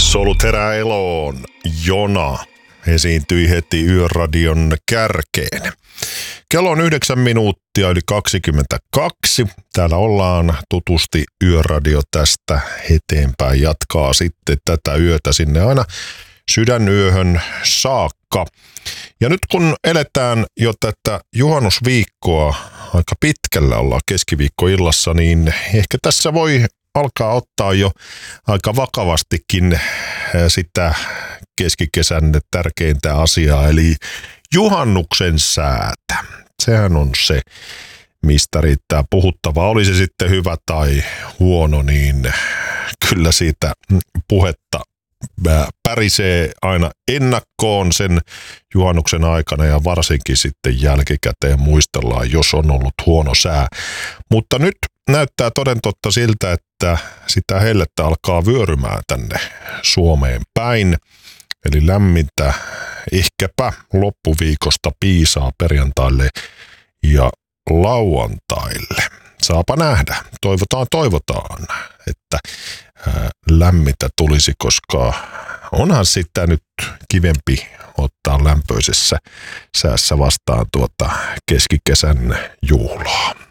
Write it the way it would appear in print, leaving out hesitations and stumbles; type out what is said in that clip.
Solut herää eloon. Jona esiintyi heti Yöradion kärkeen. Kello on 9 minuuttia yli 22. Täällä ollaan tutusti. Yöradio tästä eteenpäin jatkaa sitten tätä yötä sinne aina sydänyöhön saakka. Ja nyt kun eletään jo tätä juhannusviikkoa, aika pitkällä ollaan keskiviikkoillassa, niin ehkä tässä voi alkaa ottaa jo aika vakavastikin sitä keskikesän tärkeintä asiaa, eli juhannuksen säätä. Sehän on se, mistä riittää puhuttavaa. Oli se sitten hyvä tai huono, niin kyllä siitä puhetta pärisee aina ennakkoon sen juhannuksen aikana ja varsinkin sitten jälkikäteen muistellaan, jos on ollut huono sää. Mutta nyt näyttää toden totta siltä, että sitä hellettä alkaa vyörymään tänne Suomeen päin. Eli lämmintä ehkäpä loppuviikosta piisaa perjantaille ja lauantaille. Saapa nähdä. Toivotaan, että lämmintä tulisi, koska onhan sitä nyt kivempi ottaa lämpöisessä säässä vastaan tuota keskikesän juhlaa.